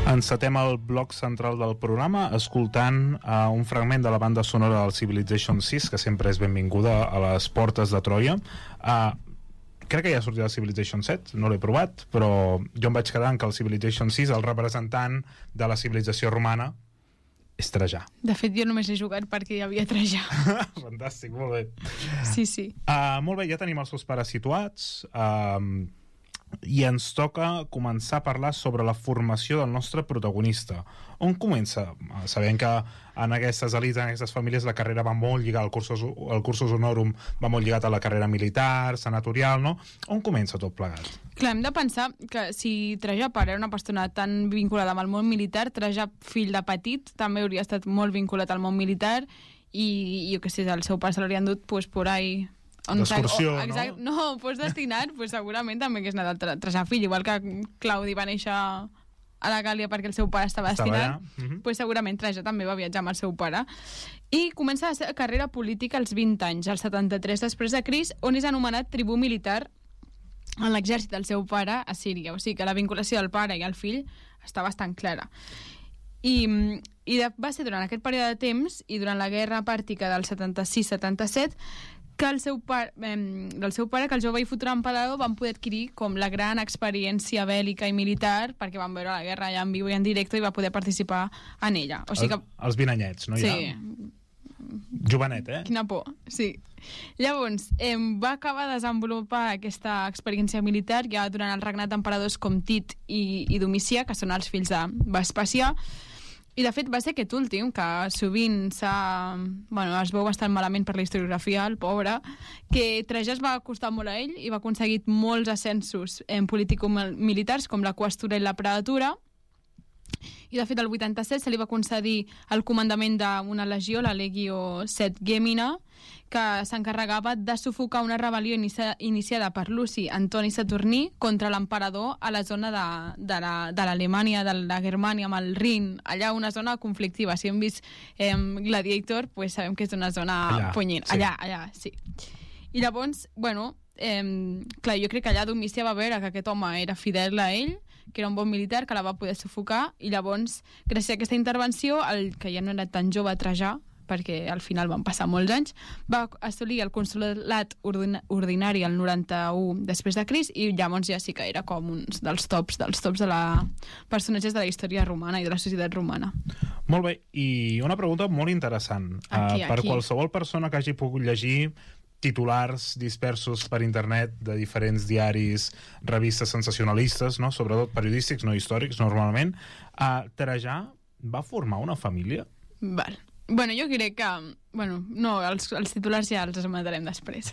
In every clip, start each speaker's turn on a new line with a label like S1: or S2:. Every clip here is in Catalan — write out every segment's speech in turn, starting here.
S1: Encetem el bloc central del programa escoltant un fragment de la banda sonora del Civilization 6, que sempre és benvinguda a les portes de Troia. Crec que ja ha sortit el Civilization 7, no l'he provat, però jo em vaig quedar que el Civilization 6, el representant de la civilització romana, és Trajà.
S2: De fet, jo només he jugat perquè hi havia Trajà.
S1: Fantàstic, molt bé.
S2: Sí, sí.
S1: Molt bé, ja tenim els seus pares situats, i ens toca començar a parlar sobre la formació del nostre protagonista. On comença? Sabem que en aquestes elites, en aquestes famílies, la carrera va molt lligada al cursus honorum, va molt lligat a la carrera militar, senatorial, no? On comença tot plegat?
S2: Clar, hem de pensar que si Trajà pare era una persona tan vinculada amb el món militar, Trajà fill de petit també hauria estat molt vinculat al món militar i jo què sé, el seu pare se l'haurien dut pues, por ahí...
S1: d'excursió,
S2: no? No, fos destinat, pues, segurament també hagués anat al Trajà fill, igual que Claudi va néixer a la Gàl·lia perquè el seu pare estava destinat, pues, segurament Trajà també va viatjar amb el seu pare. I comença la seva carrera política als 20 anys, al 73 després de Crist, on és anomenat tribú militar en l'exèrcit del seu pare a Síria. O sigui que la vinculació del pare i el fill està bastant clara. I va ser durant aquest període de temps i durant la guerra pàrtica del 76-77 que del seu pare, que el jove i futur emperador van poder adquirir com la gran experiència bèl·lica i militar perquè van veure la guerra allà en viu i en directe i va poder participar en ella. O sigui que...
S1: Els 20 anyets, no?
S2: Sí.
S1: Ja. Jovenet,
S2: Quina por, sí. Llavors, va acabar de desenvolupar aquesta experiència militar ja durant el regnat d'emperadors com Tit i Domicià, que són els fills de Vespasià. I de fet va ser aquest últim, que sovint es veu bastant malament per la historiografia, el pobre, que Trajà es va acostar molt a ell i va aconseguir molts ascensos político-militars, com la qüestura i la predatura. I de fet el 87 se li va concedir el comandament d'una legió, la Legio Septimina, que s'encarregava de sufocar una rebel·lió iniciada per Luci Antoni Saturní contra l'emperador a la zona de l'Alemanya, de la Germània, amb el Rin, allà una zona conflictiva. Si hem vist Gladiator, pues sabem que és una zona punyent. Sí. Allà, sí. I llavors, clar, jo crec que allà Domicià va veure que aquest home era fidel a ell, que era un bon militar, que la va poder sufocar, i llavors, gràcies a aquesta intervenció, el que ja no era tan jove Trajà, perquè al final van passar molts anys, va assolir el consolat ordinari el 91 després de Crist, i llavors ja sí que era com un dels tops de la personatges de la història romana i de la societat romana.
S1: Molt bé, i una pregunta molt interessant. Per qualsevol persona que hagi pogut llegir titulars dispersos per internet de diferents diaris, revistes sensacionalistes, no? Sobretot periodístics, no històrics, normalment, Trajà va formar una família?
S2: Val. Jo crec que... no, els titulars ja els esmentarem després.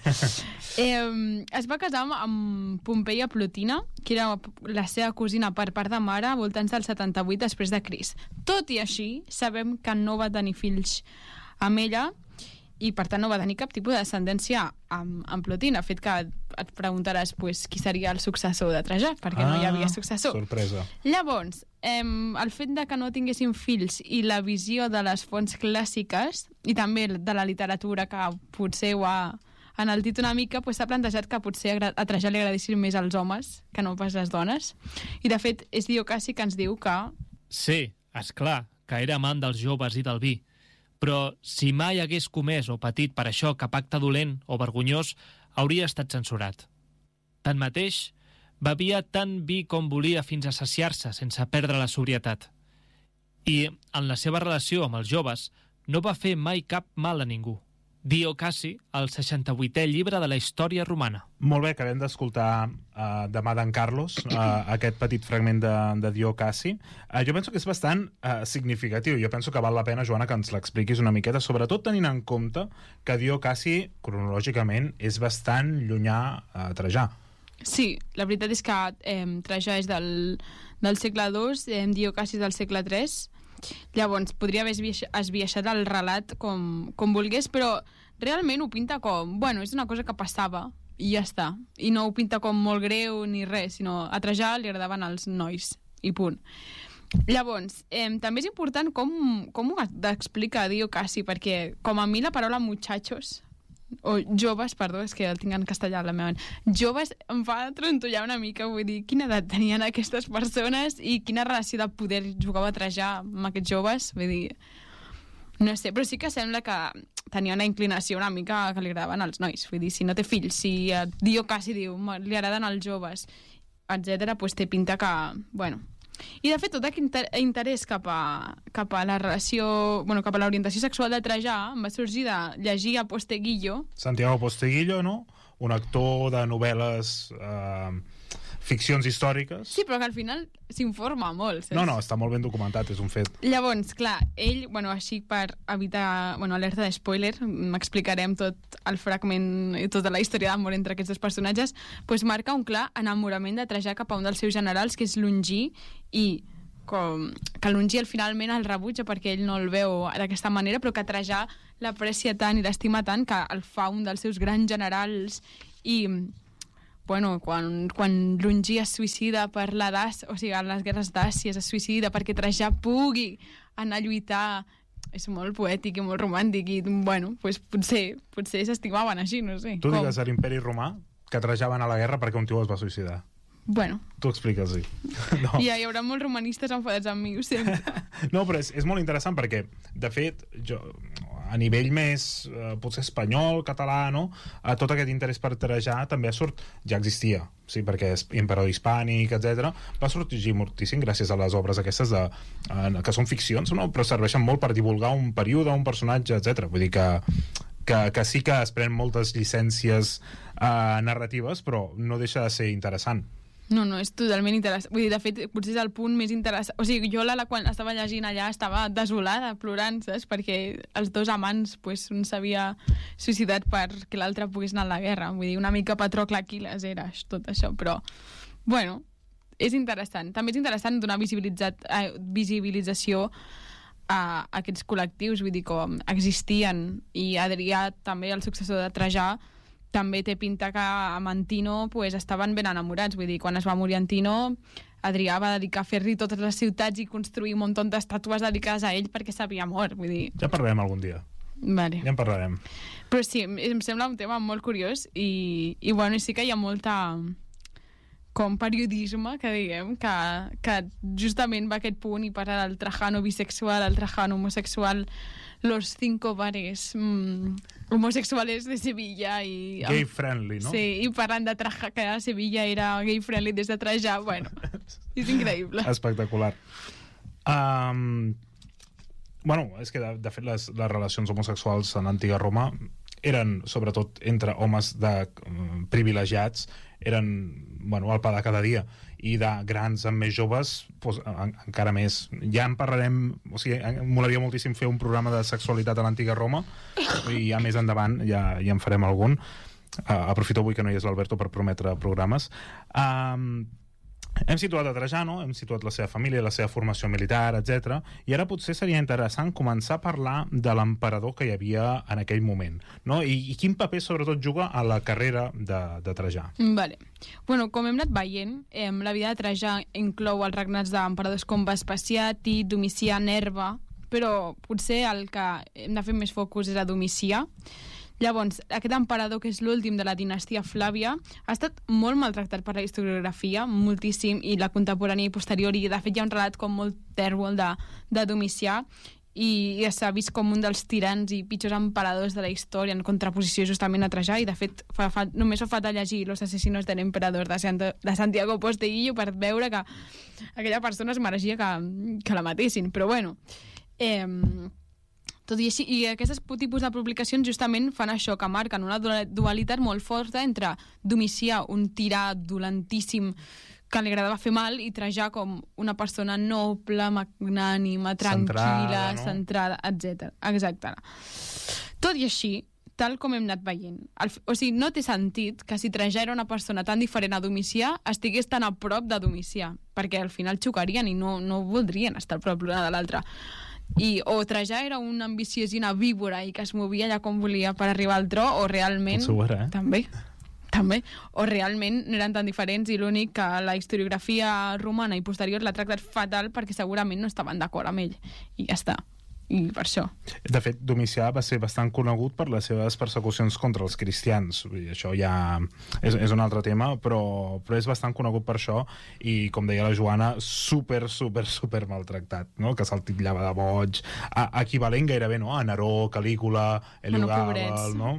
S2: Es va casar amb Pompeia Plotina, que era la seva cosina per part de mare, voltants del 78 després de Crist. Tot i així, sabem que no va tenir fills amb ella, i per tant no va tenir cap tipus de descendència amb Plotina. Fet que et preguntaràs qui seria el successor de Trajà, perquè no hi havia successor.
S1: Sorpresa.
S2: Llavors, el fet de que no tinguessin fills i la visió de les fonts clàssiques i també de la literatura, que potser ho ha enaltit una mica, s'ha plantejat que potser a Trajà li agradessin més els homes que no pas les dones. I de fet és Diocasi que ens diu que...
S3: Sí, esclar, que era amant dels joves i del vi. Però si mai hagués comès o patit per això cap acte dolent o vergonyós, hauria estat censurat. Tanmateix, bevia tant vi com volia fins a saciar-se sense perdre la sobrietat. I, en la seva relació amb els joves, no va fer mai cap mal a ningú. Diocasi, el 68è llibre de la història romana.
S1: Molt bé, acabem d'escoltar demà d'en Carlos, aquest petit fragment de Diocasi. Jo penso que és bastant significatiu. Jo penso que val la pena, Joana, que ens l'expliquis una miqueta, sobretot tenint en compte que Diocasi, cronològicament, és bastant llunyà a Trajà.
S2: Sí, la veritat és que Trajà és del segle II, Diocasi és del segle III. Llavors, podria haver esbiaixat el relat com volgués, però realment ho pinta com... és una cosa que passava i ja està. I no ho pinta com molt greu ni res, sinó a Trajà li agradaven els nois, i punt. Llavors, també és important com ho explica Diocasi, perquè com a mi la paraula muchachos o joves, perdó, és que el tinc en castellà a la meva ment. Joves em fa trontollar una mica, vull dir, quina edat tenien aquestes persones i quina relació de poder jugava a Trajà amb aquests joves, vull dir, no sé, però sí que sembla que tenia una inclinació una mica que li agradaven als nois, vull dir, si no té fills, si Dio quasi diu, li agraden els joves, etcètera, doncs té pinta que, bueno. I de fet tot aquest interès cap a la relació, bueno, cap a l'orientació sexual de Trajà em va sorgir de llegir a Posteguillo.
S1: Santiago Posteguillo, no? Un actor de novel·les, ficcions històriques.
S2: Sí, però que al final s'informa molt, saps?
S1: No, està molt ben documentat, és un fet.
S2: Llavors, clar, ell, bueno, així per evitar, bueno, alerta de spoiler, m'explicarem tot el fragment i tota la història d'amor entre aquests dos personatges, doncs marca un clar enamorament de Trajà cap a un dels seus generals, que és Longí, i que Longí finalment el rebutja perquè ell no el veu d'aquesta manera, però que Trajà l'aprecia tant i l'estima tant que el fa un dels seus grans generals. I bueno, quan Longí es suïcida per la Dàcia, o sigui, en les guerres d'Àsia es suïcida perquè Trajà pugui anar a lluitar, és molt poètic i molt romàntic i, bueno, pues potser s'estimaven així, no sé.
S1: Tu digues a l'imperi romà que Trajà va anar a la guerra perquè un tio es va suïcidar.
S2: Bueno.
S1: Tu expliques, sí.
S2: No. Ja hi haurà molts romanistes enfadats amb mi, ho sento.
S1: No, però és molt interessant perquè, de fet, jo, a nivell més potser espanyol, català, no? Tot aquest interès per Trajà també ja existia, sí, perquè és emperador hispànic, etc. Va sorgir moltíssim gràcies a les obres aquestes que són ficcions, no? Però serveixen molt per divulgar un període, un personatge, etc. Vull dir que sí que es prenen moltes llicències narratives, però no deixa de ser interessant.
S2: No, és totalment interessant. Vull dir, de fet, potser és el punt més interessant. O sigui, jo quan estava llegint allà estava desolada, plorant, saps? Perquè els dos amants, pues, un s'havia suïcidat perquè l'altre pogués anar a la guerra. Vull dir, una mica Patrocle Aquil·les era tot això, però, bueno, és interessant. També és interessant donar visibilització a aquests col·lectius, vull dir, com existien, i Adrià, també el successor de Trajà, també té pinta que amb Antino pues, estaven ben enamorats. Vull dir, quan es va morir Antino, Adrià va dedicar a fer-li totes les ciutats i construir un munt d'estàtues dedicades a ell perquè s'havia mort. Vull dir...
S1: Ja parlarem algun dia.
S2: Vale.
S1: Ja en parlarem.
S2: Però sí, em sembla un tema molt curiós i bueno, sí que hi ha molta com periodisme, que diguem, que justament va a aquest punt i parla del Trajano bisexual, el Trajano homosexual, los 5 bares homosexuales de Sevilla i...
S1: Gay friendly, no?
S2: Sí, i parlant de Trajà, que a Sevilla era gay friendly des de Trajà, bueno, és increïble.
S1: Espectacular. Bueno, és que de fet les relacions homosexuals en l'antiga Roma eren, sobretot entre homes privilegiats, eren, bueno, el pa de cada dia, i de grans amb més joves, doncs, encara més. Ja en parlarem, o sigui, m'agradaria moltíssim fer un programa de sexualitat a l'antiga Roma, i ja més endavant ja en farem algun. Aprofito avui que no hi és l'Alberto per prometre programes. Hem situat a Trajà, no? Hem situat la seva família, la seva formació militar, etc. I ara potser seria interessant començar a parlar de l'emperador que hi havia en aquell moment, no? I quin paper sobretot juga a la carrera de Trajà.
S2: Vale. Bueno, com hem anat veient, la vida de Trajà inclou els regnats d'emperadors com Vespasià, Tit, Domicià, Nerva, però potser el que hem de fer més focus és a Domicià. Llavors, aquest emperador, que és l'últim de la dinastia Flàvia, ha estat molt maltractat per la historiografia, moltíssim, i la contemporània i posterior, i de fet hi ha un relat com molt tèrbol de Domicià, i s'ha vist com un dels tirans i pitjors emperadors de la història, en contraposició justament a Trajà, i de fet només fa falta llegir Los asesinos del emperador de Santiago Posteguillo per veure que aquella persona es mereixia que la matessin, però bueno... Tot i així, i aquests tipus de publicacions justament fan això, que marquen una dualitat molt forta entre Domicià, un tirà dolentíssim que li agradava fer mal, i Trajà com una persona noble, magnànima, tranquil·la, centrada, etc. Exacte. Tot i així, tal com hem anat veient, o sigui, no té sentit que si Trajà era una persona tan diferent a Domicià estigués tan a prop de Domicià, perquè al final xocarien i no voldrien estar a prop l'una de l'altra. O Trajà era una ambiciosina víbora i que es movia allà com volia per arribar al tro, o realment... També. O realment no eren tan diferents, i l'únic que la historiografia romana i posterior l'ha tractat fatal perquè segurament no estaven d'acord amb ell. I ja està. i per això.
S1: De fet, Domicià va ser bastant conegut per les seves persecucions contra els cristians. Vull dir, això ja és un altre tema, però és bastant conegut per això, i, com deia la Joana, super maltractat, no? Que se'l titllava de boig, equivalent gairebé, no?, a Neró, Calígula, Heliogàbal, no?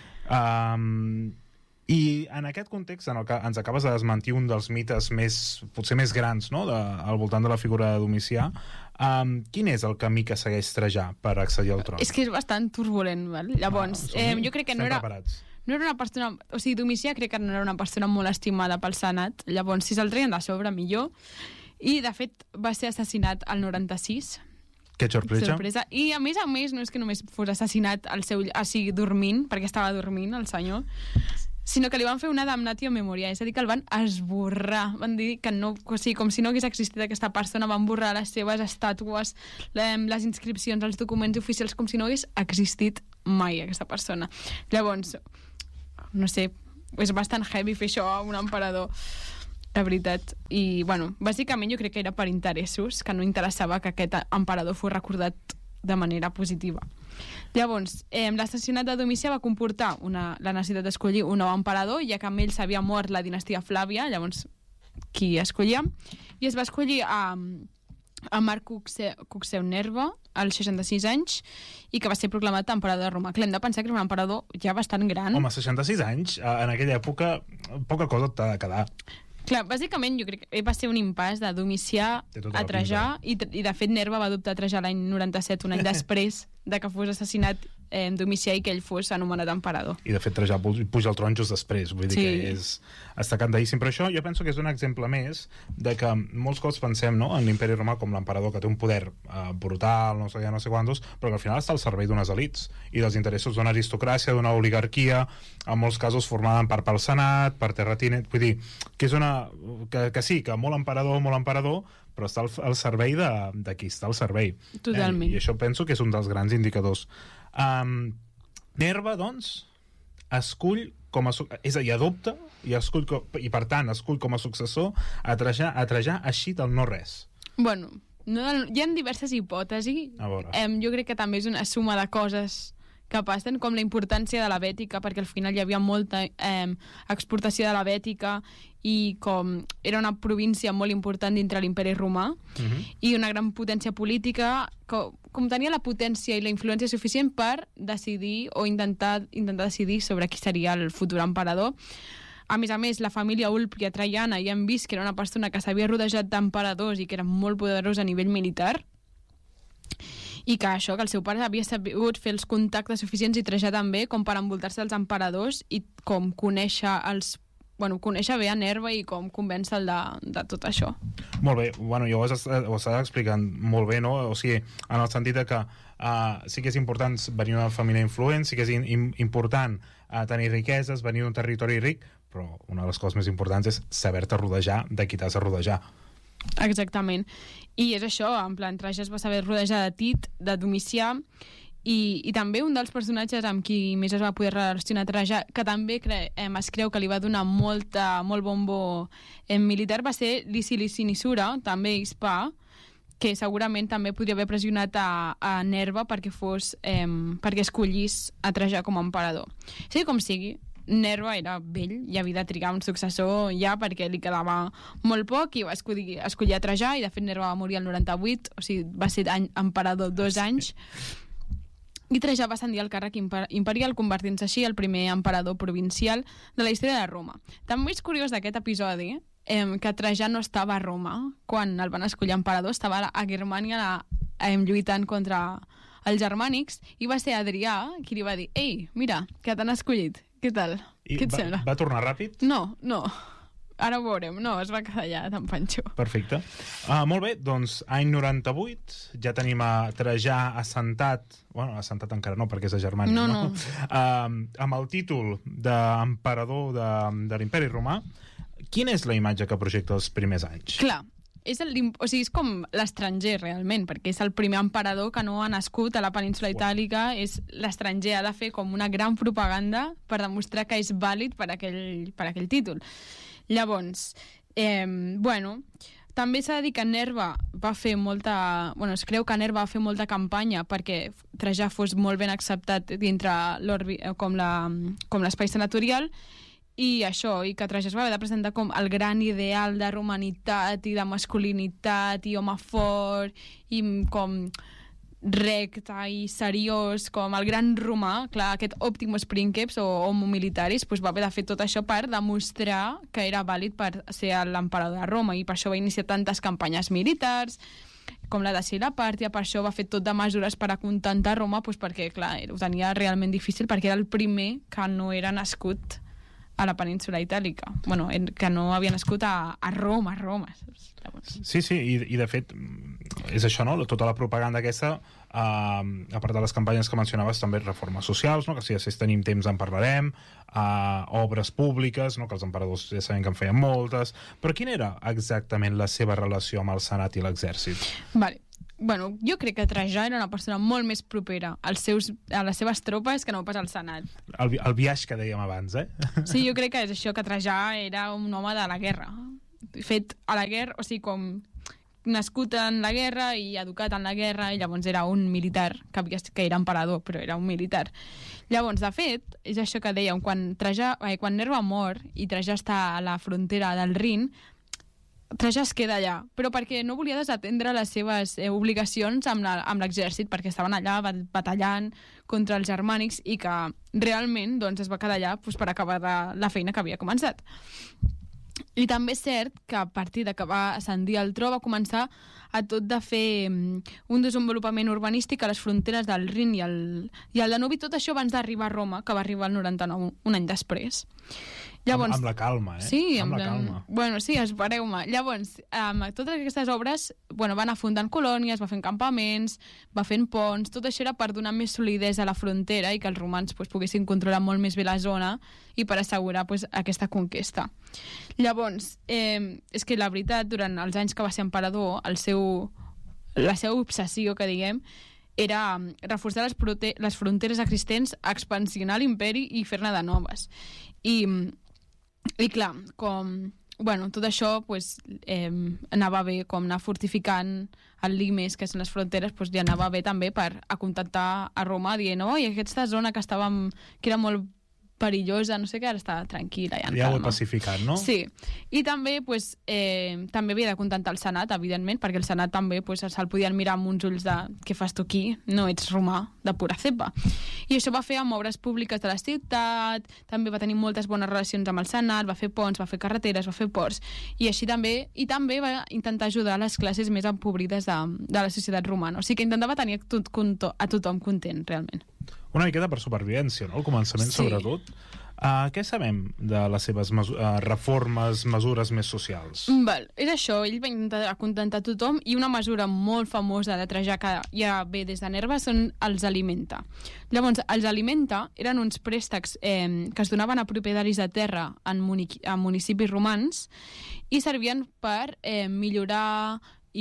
S1: I en aquest context en el que ens acabes de desmentir un dels mites potser més grans, no?, al voltant de la figura de Domicià, quin és el camí que segueix Trajà per accedir al tron?
S2: És que és bastant turbulent, val? Llavors, jo crec que no era una persona... O sigui, Domicià crec que no era una persona molt estimada pel Senat, llavors si se'l treien de sobre, millor. I, de fet, va ser assassinat al 96.
S1: Que sorpresa.
S2: I, a més, no és que només fos assassinat dormint, perquè estava dormint, el senyor, sinó que li van fer una damnatio memoria, és a dir, que el van esborrar. Van dir que no, o sigui, com si no hagués existit aquesta persona, van borrar les seves estàtues, les inscripcions, els documents oficials, com si no hagués existit mai aquesta persona. Llavors, no sé, és bastant heavy fer això a un emperador, la veritat. I, bueno, bàsicament jo crec que era per interessos, que no interessava que aquest emperador fos recordat de manera positiva. Llavors, l'assassinat de Domicià va comportar la necessitat d'escollir un nou emperador, ja que amb ell s'havia mort la dinastia Flàvia, llavors qui escollia? I es va escollir a Marc Cucceu Nerva, als 66 anys, i que va ser proclamat emperador de Roma. Que l'hem de pensar que era un emperador ja bastant gran.
S1: Home, 66 anys, en aquella època, poca cosa t'ha de quedar.
S2: Clar, bàsicament jo crec que va ser un impàs de Domicià a Trajà, i de fet Nerva va adoptar Trajà l'any 97, un any després de que fos assassinat Domicià i que ell fos anomenat emperador.
S1: I de fet Trajà puja al tron just després, vull dir que està cantadíssim. Però això jo penso que és un exemple més de que molts cops pensem, no?, en l'imperi romà com l'emperador que té un poder brutal, no sé què, no sé quantos, però que al final està al servei d'unes elits i dels interessos d'una aristocràcia, d'una oligarquia, en molts casos formada en part pel Senat, per terratinent, vull dir que és que sí, que molt emperador, però està al servei de qui està al servei.
S2: Totalment.
S1: I això penso que és un dels grans indicadors. Nerva, doncs, escull és a dir, adopta i per tant escull com a successor a Trajà així del no-res.
S2: Bueno, hi ha diverses hipòtesis. Jo crec que també és una suma de coses que passen, com la importància de la bètica, perquè al final hi havia molta exportació de la bètica i com era una província molt important dintre l'imperi romà i una gran potència política, com tenia la potència i la influència suficient per decidir o intentar decidir sobre qui seria el futur emperador. A més, la família Ulpia Traiana ja hem vist que era una persona que s'havia rodejat d'emperadors i que era molt poderós a nivell militar, i que el seu pare havia sabut fer els contactes suficients i Trajà també com per envoltar-se dels emperadors i com conèixer bé a Nerva i com convèncer-el de tot això.
S1: Molt bé, ja ho estàs explicant molt bé, no? O sigui, en el sentit de que sí que és important venir d'una família influent, sí que és important tenir riqueses, venir d'un territori ric, però una de les coses més importants és saber-te rodejar de qui t'has de rodejar.
S2: Exactament. I és això, en plan, Trajà es va saber rodejar de Tit, de Domicià, i també un dels personatges amb qui més es va poder relacionar Trajà, que també es creu que li va donar molt bombo militar, va ser Licinicura, també hispà, que segurament també podria haver pressionat a Nerva perquè escollís a Trajà com a emperador. Sigui com sigui, Nerva era vell i havia de trigar un successor ja perquè li quedava molt poc i va escollir a Trajà, i de fet Nerva va morir al 98, o sigui, va ser emperador 2 anys, i Trajà va ascendir al càrrec imperial, convertint-se així el primer emperador provincial de la història de Roma. També és curiós d'aquest episodi que Trajà no estava a Roma quan el van escollir emperador, estava a Germània lluitant contra els germànics, i va ser Adrià qui li va dir: «Ei, mira, que t'han escollit. Què tal? Què et sembla?»
S1: Va tornar ràpid?
S2: No. Ara ho veurem. No, es va quedar allà tan panxo.
S1: Perfecte. Molt bé, doncs any 98, ja tenim a Trajà assentat, assentat encara no, perquè és a Germània, no? Amb el títol d'emperador de l'imperi romà. Quina és la imatge que projecta els primers anys?
S2: Clar, és com l'estranger realment, perquè és el primer emperador que no ha nascut a la península itàlica, és l'estranger, ha de fer com una gran propaganda per demostrar que és vàlid per aquell títol. Llavors, també s'ha de dir que Nerva va fer molta... Bueno, es creu que Nerva va fer molta campanya perquè Trajà fos molt ben acceptat dintre com l'espai senatorial, i això, i que Trajà es va haver de presentar com el gran ideal de romanitat i de masculinitat i home fort i com recte i seriós, com el gran romà, clar, aquest Optimus Princeps o Homo Militaris, doncs va haver de fer tot això per demostrar que era vàlid per ser l'emperador de Roma, i per això va iniciar tantes campanyes militars, com la de Silapàrtia, per això va fer tot de mesures per acontentar Roma, doncs perquè, clar, ho tenia realment difícil, perquè era el primer que no era nascut a la península itàlica. Bueno, que no havia nascut a Roma, Llavors...
S1: Sí, i de fet és això, no? Tota la propaganda aquesta, a part de les campanyes que mencionaves, també reformes socials, no? Que si tenim temps en parlarem, obres públiques, no? Que els emperadors ja sabem que en feien moltes, però quina era exactament la seva relació amb el Senat i l'exèrcit?
S2: Vale. Bueno, jo crec que Trajà era una persona molt més propera a les seves tropes que no pas al Senat.
S1: El viatge que dèiem abans,
S2: Sí, jo crec que és això, que Trajà era un home de la guerra. Fet a la guerra, o sigui, com nascut en la guerra i educat en la guerra, i llavors era un militar, que era emperador, però era un militar. Llavors, de fet, és això que dèiem, quan Nerva mor i Trajà està a la frontera del Rin, Trajà es queda allà, però perquè no volia desatendre les seves obligacions amb l'exèrcit, perquè estaven allà batallant contra els germànics, i que realment doncs, es va quedar allà doncs, per acabar la feina que havia començat. I també és cert que a partir de que va ascendir al tro va començar a tot de fer un desenvolupament urbanístic a les fronteres del Rin i el Danubi, tot això abans d'arribar a Roma, que va arribar al 99, un any després. Llavors,
S1: amb la calma,
S2: Sí,
S1: amb la calma.
S2: Bueno, sí, espereu-me. Llavors, totes aquestes obres van anar fundant colònies, va fent campaments, va fent ponts, tot això era per donar més solidesa a la frontera i que els romans poguessin controlar molt més bé la zona i per assegurar aquesta conquesta. Llavors, és que la veritat, durant els anys que va ser emperador, la seva obsessió, que diguem, era reforçar les fronteres existents, expansionar l'imperi i fer-ne de noves. I clar, tot això anava bé, com anar fortificant el limes, que són les fronteres, ja anava bé també per acontentar a Roma, dient, oi, aquesta zona que era molt perillosa, no sé què, ara està tranquil·la i en calma.
S1: Ja ho he pacificat, no?
S2: Sí. I també, també havia d'acontentar el Senat, evidentment, perquè el Senat també se'l podien mirar amb uns ulls de què fas tu aquí? No ets romà de pura cepa. I això va fer amb obres públiques de la ciutat, també va tenir moltes bones relacions amb el Senat, va fer ponts, va fer carreteres, va fer ports, i també va intentar ajudar les classes més empobrides de la societat romana. O sigui que intentava tenir a tothom content, realment.
S1: Una miqueta per supervivència, no? Al començament, sí. Sobretot. Què sabem de les seves reformes, mesures més socials?
S2: És això, ell va intentar acontentar tothom, i una mesura molt famosa de Trajà que ja ve des de Nerva són els alimenta. Llavors, els alimenta eren uns préstecs que es donaven a propietaris de terra a municipis romans i servien per millorar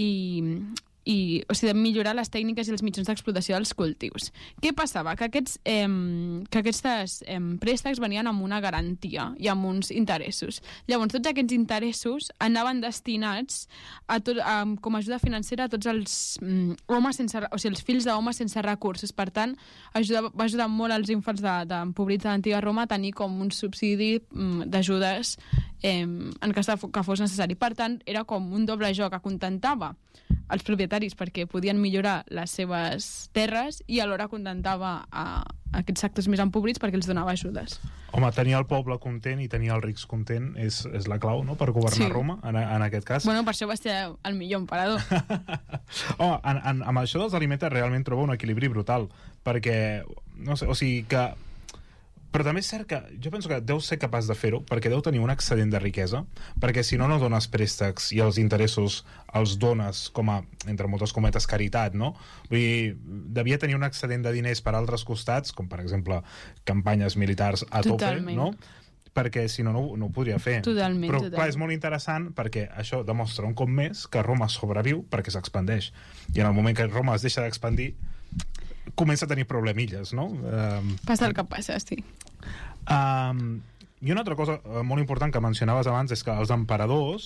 S2: millorar les tècniques i els mitjans d'explotació dels cultius. Què passava? Que aquests préstecs venien amb una garantia i amb uns interessos. Llavors, tots aquests interessos anaven destinats com a ajuda financera a tots els homes els fills d'homes sense recursos. Per tant, va ajudar molt els infants d'empobrits de l'antiga Roma a tenir com un subsidi d'ajudes en cas que fos necessari. Per tant, era com un doble joc, acontentava els propietaris perquè podien millorar les seves terres i alhora contentava a aquests sectors més empobrits perquè els donava ajudes.
S1: Home, tenir el poble content i tenir els rics content és la clau, no?, per governar Roma, en aquest cas.
S2: Bueno, per això va ser el millor emperador.
S1: Home, amb això dels aliments realment trobo un equilibri brutal, perquè, no sé, o sigui que... Però també és cert que jo penso que deu ser capaç de fer-ho perquè deu tenir un excedent de riquesa, perquè si no dones préstecs i els interessos els dones com a, entre moltes cometes, caritat, no? Vull dir, devia tenir un excedent de diners per altres costats, com per exemple campanyes militars a tope, no? Perquè si no, no ho podria fer.
S2: Totalment.
S1: Però clar, és molt interessant perquè això demostra un cop més que Roma sobreviu perquè s'expandeix. I en el moment que Roma es deixa d'expandir, comença a tenir problemilles, no?
S2: Passa el que passa, sí.
S1: I una altra cosa molt important que mencionaves abans és que els emperadors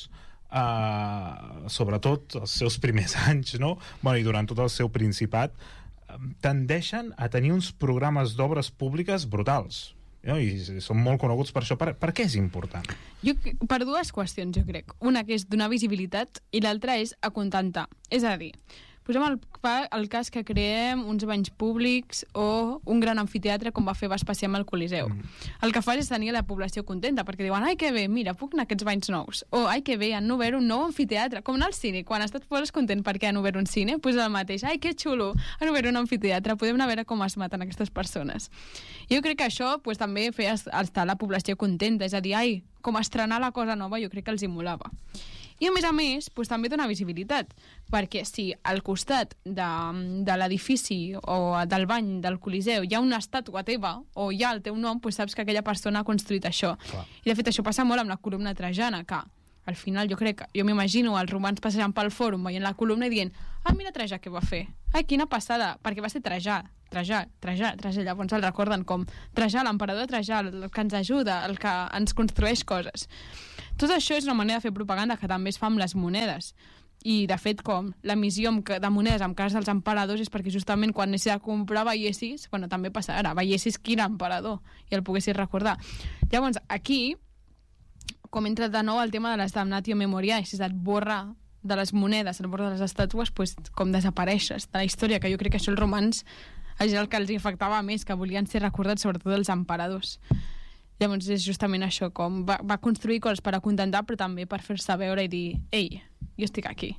S1: sobretot els seus primers anys, no? I durant tot el seu principat, tendeixen a tenir uns programes d'obres públiques brutals. I són molt coneguts per això. Per què és important?
S2: Per dues qüestions, jo crec. Una que és donar visibilitat i l'altra és acontentar. És a dir, posem el cas que creem uns banys públics o un gran amfiteatre com va fer Vespasià amb el Coliseu. El que fa és tenir la població contenta, perquè diuen, ai, que bé, mira, puc anar a aquests banys nous. O, ai, que bé, han obert un nou amfiteatre. Com anar al cine, quan estàs poses content perquè han obert un cine, doncs el mateix. Ai, que xulo, han obert un amfiteatre, podem anar a veure com es maten aquestes persones. Jo crec que això també feia estar la població contenta, és a dir, ai, com estrenar la cosa nova, jo crec que els hi molava. I a més, també dona visibilitat, perquè si al costat de l'edifici o del bany del Coliseu hi ha una estàtua teva o hi ha el teu nom, saps que aquella persona ha construït això. Clar. I de fet això passa molt amb la columna trajana, que al final jo m'imagino els romans passejant pel fòrum veient la columna i dient, ah, mira Trajà què va fer, ai, quina passada, perquè va ser Trajà. Llavors el recorden com Trajà, l'emperador Trajà, el que ens ajuda, el que ens construeix coses. Tot això és una manera de fer propaganda que també es fa amb les monedes. I, de fet, com l'emissió de monedes amb cares dels emperadors és perquè justament quan anessis a comprar veiessis, també passa ara, veiessis quin emperador i el poguessis recordar. Llavors, aquí, com entra de nou el tema de les damnatio memoriae, si et borra de les monedes, et borra de les estàtues, com desapareixes de la història, que jo crec que això els romans és el que els afectava més, que volien ser recordats sobretot els emperadors. Llavors és justament això, com va construir coses per acontentar, però també per fer-se veure i dir, ei, jo estic aquí.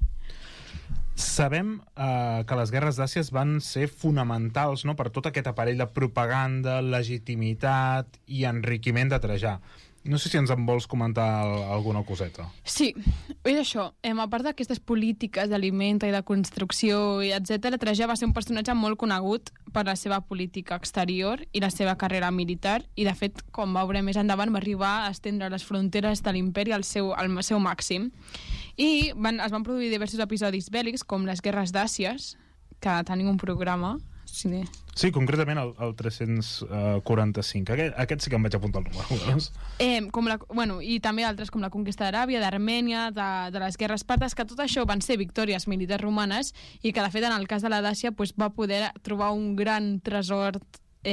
S1: Sabem que les guerres d'Àsia van ser fonamentals, no?, per tot aquest aparell de propaganda, legitimitat i enriquiment de Trajà. No sé si ens en vols comentar alguna coseta.
S2: Sí, és això. A part d'aquestes polítiques d'alimenta i de construcció, etc., Trajà va ser un personatge molt conegut per la seva política exterior i la seva carrera militar, i de fet, com veurem més endavant, va arribar a estendre les fronteres de l'imperi al seu màxim. I es van produir diversos episodis bèl·lics, com les guerres d'Àsies, que tenim un programa.
S1: Sí, concretament el 345. Aquest sí que em vaig apuntar el número.
S2: I també altres com la conquesta d'Aràbia, d'Armènia, de les guerres partes, que tot això van ser victòries militars romanes i que, de fet, en el cas de la Dàcia va poder trobar un gran tresor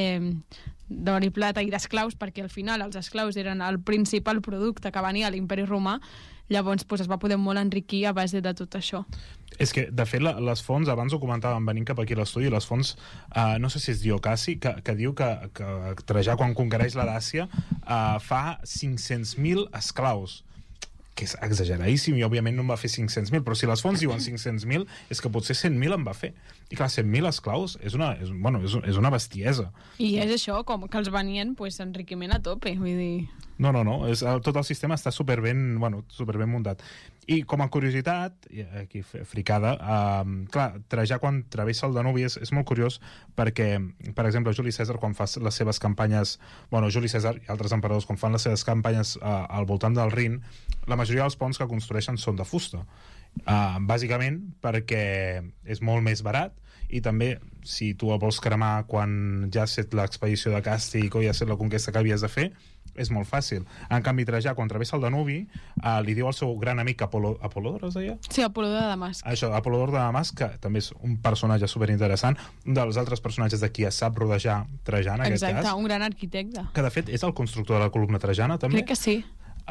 S2: d'or i plata i d'esclaus, perquè al final els esclaus eren el principal producte que venia a l'imperi romà. Llavors es va poder molt enriquir a base de tot això.
S1: És que, de fet, les fonts, abans ho comentàvem venint cap aquí a l'estudi, les fonts, no sé si és Diocasi, que diu que Trajà, quan conquereix la Dàcia, fa 500.000 esclaus, que és exageradíssim, i òbviament no en va fer 500.000, però si les fonts diuen 500.000, és que potser 100.000 en va fer. I clar, 100.000 esclaus és una bestiesa.
S2: I és això, com que els venien enriquiment a tope, vull dir...
S1: No, tot el sistema està superben muntat. I com a curiositat, aquí fricada, clar, Trajà quan travessa el Danubi és molt curiós perquè, per exemple, Juli Cèsar quan fa les seves campanyes, Juli Cèsar i altres emperadors quan fan les seves campanyes al voltant del Rin, la majoria dels ponts que construeixen són de fusta. Bàsicament perquè és molt més barat i també si tu el vols cremar quan ja has fet l'expedició de càstig o ja has fet la conquesta que havies de fer, és molt fàcil. En canvi, Trajà, quan travessa el Danubi, li diu al seu gran amic Apolodor, es deia?
S2: Sí, Apolodor de Damasc.
S1: Això, Apolodor de Damasc, que també és un personatge superinteressant, un dels altres personatges de qui es sap rodejar Trajà, en aquest cas.
S2: Exacte, un gran arquitecte.
S1: Que, de fet, és el constructor de la columna trajana, també.
S2: Crec que sí.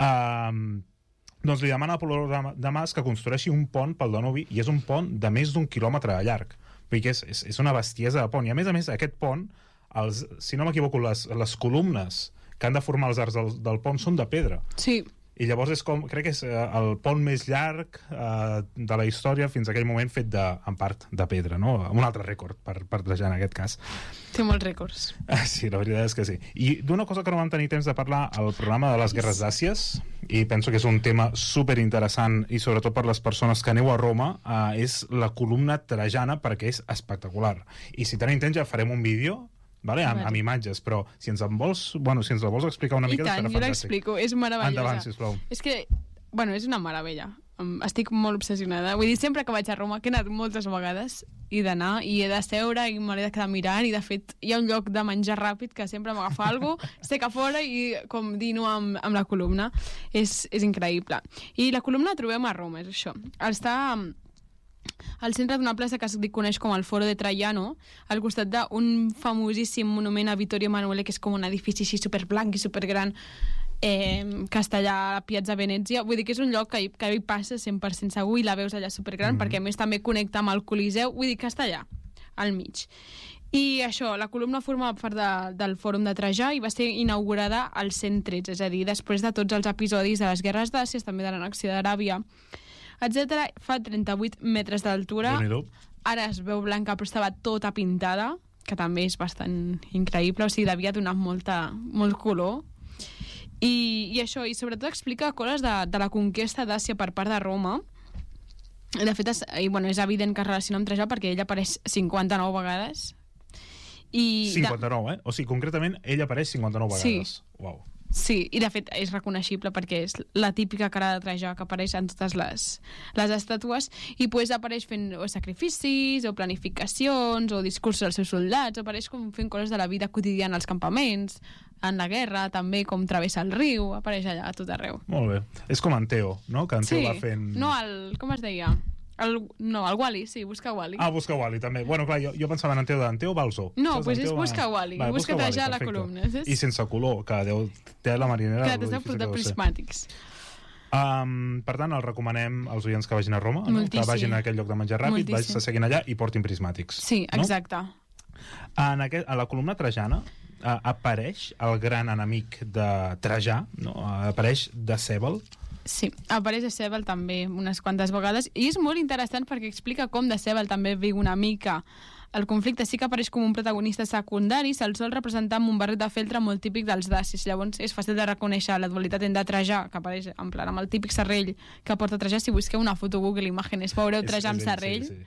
S1: Doncs li demana a Apolodor de Damasc que construeixi un pont pel Danubi, i és un pont de més d'1 quilòmetre de llarg. Vull dir que és una bestiesa de pont. I, a més, aquest pont, si no m'equivoco, les columnes que han de formar els arcs del pont són de pedra.
S2: Sí.
S1: I llavors crec que és el pont més llarg de la història fins a aquell moment fet en part de pedra, no? Un altre rècord per Trajà en aquest cas.
S2: Té molts rècords.
S1: Sí, la veritat és que sí. I d'una cosa que no vam tenir temps de parlar al programa de les guerres d'Àsies, i penso que és un tema superinteressant i sobretot per les persones que aneu a Roma, és la columna trajana, perquè és espectacular. I si tenim temps ja farem un vídeo amb imatges, però si ens la vols explicar una mica,
S2: serà fantàstic. I tant, jo l'explico, és meravellosa.
S1: Endavant, sisplau.
S2: És que, és una meravella. estic molt obsessionada. Vull dir, sempre que vaig a Roma, que he anat moltes vegades, he d'anar i he de seure i m'he de quedar mirant, i de fet hi ha un lloc de menjar ràpid que sempre m'agafa alguna cosa, estic a fora i com dino amb la columna. És increïble. I la columna la trobem a Roma, és això. Està al centre d'una plaça que es coneix com el Foro de Traiano, al costat d'un famosíssim monument a Vittorio Emanuele, que és com un edifici així superblanc i supergran, que està allà a la Piazza Venezia. Vull dir que és un lloc que hi passa 100% segur i la veus allà supergran, perquè a més també connecta amb el Coliseu. Vull dir que està allà, al mig. I això, la columna forma part del Fòrum de Trajà i va ser inaugurada al 113, és a dir, després de tots els episodis de les guerres d'Àsia, també de l'annexió d'Aràbia, etc. Fa 38 metres d'altura. Ara es veu blanca, però estava tota pintada, que també és bastant increïble, o sigui, devia donar molt color. I això, i sobretot explica coses de la conquesta d'Àsia per part de Roma. De fet, és evident que es relaciona amb Trajà perquè ell apareix 59 vegades.
S1: 59, O sigui, concretament, ell apareix 59 vegades. Sí. Uau.
S2: Sí, i de fet és reconeixible perquè és la típica cara de Trajà que apareix en totes les estàtues, i pues apareix fent sacrificis o planificacions o discursos als seus soldats, apareix com fent coses de la vida quotidiana als campaments, en la guerra, també com travessa el riu, apareix allà a tot arreu.
S1: Molt bé. És com en Teo, no? Que en Teo va fent...
S2: No, com es deia? El Wall-E, sí, Busca Wall-E.
S1: Ah, Busca Wall-E, també. Bueno, clar, jo pensava en en Teo Balzo.
S2: No, doncs és Busca Wall-E. Busca Trajà a la columna.
S1: I sense color, que té la marinera...
S2: Clar, t'has de portar prismàtics.
S1: Per tant, el recomanem als oients que vagin a Roma, no? Que vagin a aquest lloc de menjar ràpid, vagin seguint allà i portin prismàtics.
S2: Sí, exacte.
S1: A la columna trajana apareix el gran enemic de Trajà, no? Apareix Decèbal.
S2: Sí, apareix Decèbal també unes quantes vegades, i és molt interessant perquè explica com Decèbal també viu una mica el conflicte. Sí que apareix com un protagonista secundari, se'l sol representar amb un barret de feltre molt típic dels dacis, llavors és fàcil de reconèixer la dualitat entre Trajà, que apareix en plan amb el típic serrell que porta Trajà. Si busqueu una foto Google Imágenes veureu Trajà amb serrell. Sí.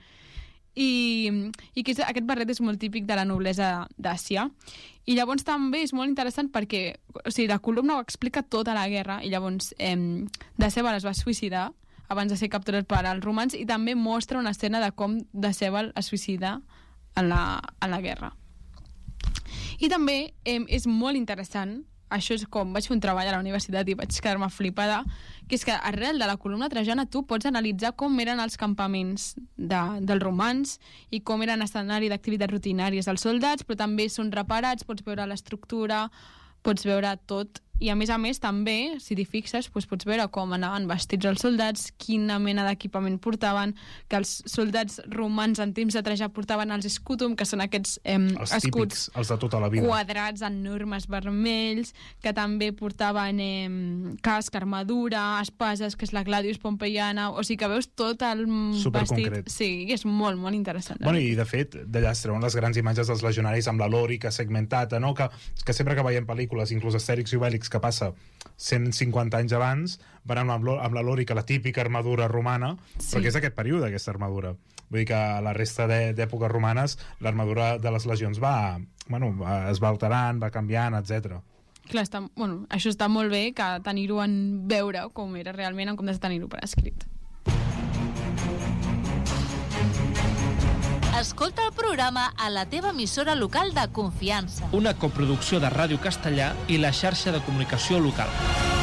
S2: I que aquest barret és molt típic de la noblesa d'Àsia. I llavors també és molt interessant perquè, o sigui, la columna ho explica tota la guerra, i llavors Decèbal es va suïcidar abans de ser capturat per als romans, i també mostra una escena de com Decèbal es suïcida en la guerra. I també és molt interessant, això és com vaig fer un treball a la universitat i vaig quedar-me flipada, que és que arrel de la columna trajana tu pots analitzar com eren els campaments dels romans i com eren escenari d'activitats rutinàries dels soldats, però també són reparats, pots veure l'estructura, pots veure tot. I a més també, si t'hi fixes, doncs pots veure com anaven vestits els soldats, quina mena d'equipament portaven, que els soldats romans en temps de Trajà portaven els scutum, que són aquests
S1: els
S2: escuts
S1: típics, els de tota la vida,
S2: quadrats enormes vermells, que també portaven casc, armadura, espases, que és la gladius pompeiana, o sigui que veus tot el vestit. Sí, és molt, molt interessant.
S1: Bueno, i de fet, d'allà es treuen les grans imatges dels legionaris amb la lòrica segmentada, no? Que sempre que veiem pel·lícules, inclús Astèrix i Obèlix, que passa 150 anys abans, van amb la lòrica, la típica armadura romana, sí. Però que és d'aquest període, aquesta armadura. Vull dir que a la resta d'èpoques romanes l'armadura de les legions es va alterant, va canviant, etc.
S2: Clar, això està molt bé, que tenir-ho en veure com era realment en comptes de tenir-ho per escrit.
S4: Escolta el programa a la teva emissora local de confiança.
S3: Una coproducció de Ràdio Castellà i la xarxa de comunicació local.